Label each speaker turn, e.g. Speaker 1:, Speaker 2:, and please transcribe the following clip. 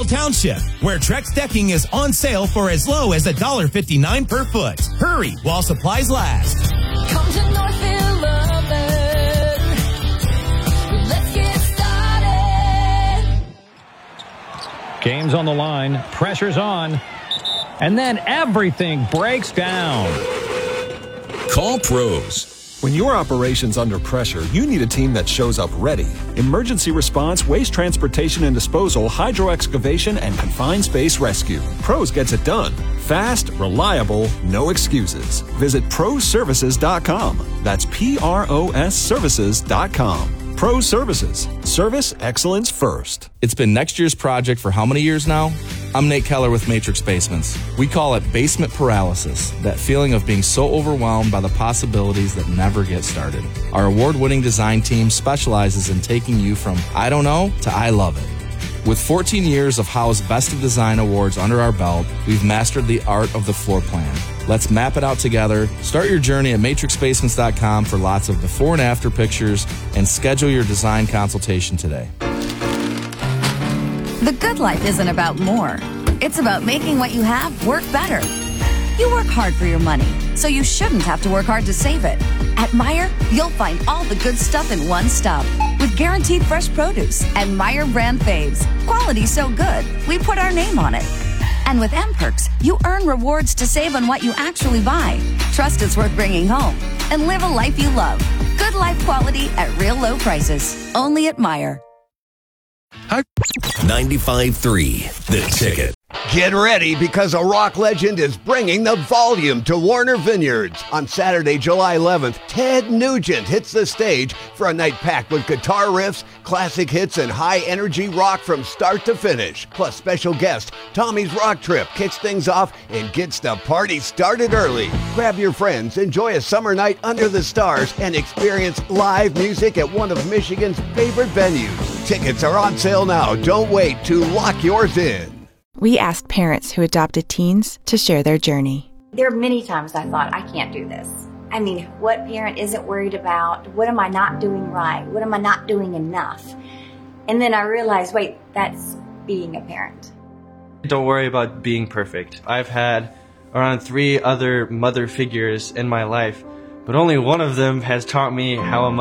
Speaker 1: Township, where Trex decking is on sale for as low as $1.59 per foot. Hurry while supplies last.
Speaker 2: Come to Northville Lovin'. Let's get started.
Speaker 3: Game's on the line. Pressure's on. And then everything breaks down.
Speaker 4: Call Pros.
Speaker 5: When your operation's under pressure, you need a team that shows up ready. Emergency response, waste transportation and disposal, hydro excavation, and confined space rescue. Pros gets it done. Fast, reliable, no excuses. Visit ProServices.com. That's PROS Services.com. Pro Services. Service excellence first.
Speaker 6: It's been next year's project for how many years now? I'm Nate Keller with Matrix Basements. We call it basement paralysis, that feeling of being so overwhelmed by the possibilities that never get started. Our award-winning design team specializes in taking you from I don't know to I love it. With 14 years of Howe's Best of Design awards under our belt, we've mastered the art of the floor plan. Let's map it out together. Start your journey at matrixbasements.com for lots of before and after pictures and schedule your design consultation today.
Speaker 7: The good life isn't about more. It's about making what you have work better. You work hard for your money, so you shouldn't have to work hard to save it. At Meijer, you'll find all the good stuff in one stop with guaranteed fresh produce and Meijer brand faves. Quality so good, we put our name on it. And with M-Perks, you earn rewards to save on what you actually buy. Trust is worth bringing home and live a life you love. Good life quality at real low prices. Only at Meijer.
Speaker 4: 95.3 The Ticket.
Speaker 8: Get ready because a rock legend is bringing the volume to Warner Vineyards. On Saturday, July 11th, Ted Nugent hits the stage for a night packed with guitar riffs, classic hits, and high-energy rock from start to finish. Plus, special guest Tommy's Rock Trip kicks things off and gets the party started early. Grab your friends, enjoy a summer night under the stars, and experience live music at one of Michigan's favorite venues. Tickets are on sale now. Don't wait to lock yours in.
Speaker 9: We asked parents who adopted teens to share their journey.
Speaker 10: There are many times I thought, I can't do this. I mean, what parent isn't worried about? What am I not doing right? What am I not doing enough? And then I realized, wait, that's being a parent.
Speaker 11: Don't worry about being perfect. I've had around 3 other mother figures in my life, but only one of them has taught me how a mother